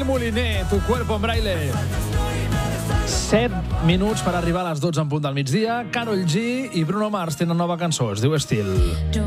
Moliner, Tu cuerpo en braille. 7 minuts per arribar a les 12 en punt del migdia. Karol G i Bruno Mars tenen nova cançó, es diu Estil.